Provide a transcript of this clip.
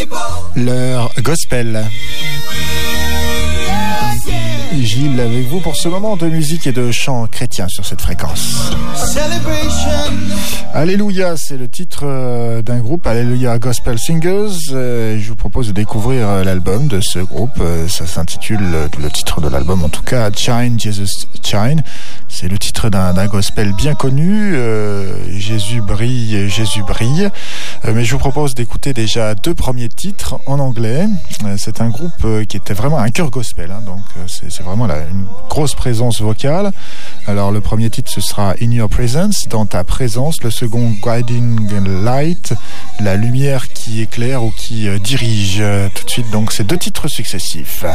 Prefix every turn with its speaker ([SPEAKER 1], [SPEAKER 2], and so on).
[SPEAKER 1] Leur gospel. Gilles avec vous pour ce moment de musique et de chant chrétien sur cette fréquence. Alléluia, c'est le titre d'un groupe, Alléluia Gospel Singers. Je vous propose de découvrir l'album de ce groupe. Ça s'intitule, le titre de l'album en tout cas, Shine, Jesus Shine. C'est le titre d'un gospel bien connu, Jésus brille, Jésus brille. Mais je vous propose d'écouter déjà 2 premiers titres en anglais. C'est un groupe qui était vraiment un chœur gospel, hein, donc c'est vraiment une grosse présence vocale. Alors le premier titre ce sera In Your Presence, dans ta présence. Le second, Guiding Light, la lumière qui éclaire ou qui dirige. Tout de suite donc ces 2 titres successifs.